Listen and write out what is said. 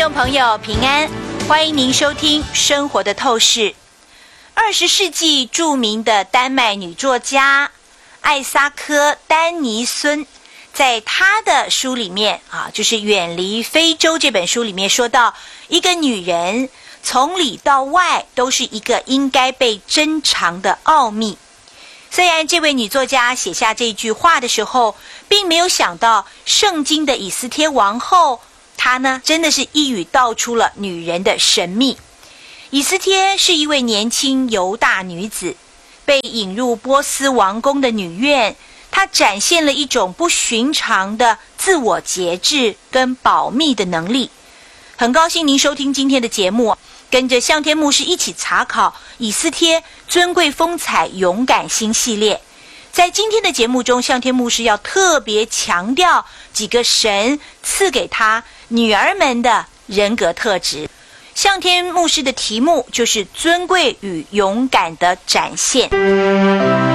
众朋友平安，欢迎您收听生活的透视。20世纪著名的丹麦女作家艾萨克·丹尼孙在她的书里面就是《远离非洲》这本书里面说到，一个女人从里到外都是一个应该被珍藏的奥秘。虽然这位女作家写下这句话的时候并没有想到圣经的以斯帖王后，她呢真的是一语道出了女人的神秘。以斯帖是一位年轻犹大女子，被引入波斯王宫的女院，她展现了一种不寻常的自我节制跟保密的能力。很高兴您收听今天的节目，跟着向天牧师一起查考以斯帖尊贵风采勇敢新系列。在今天的节目中，向天牧师要特别强调几个神赐给他女儿们的人格特质。向天牧师的题目就是尊贵与勇敢的展现。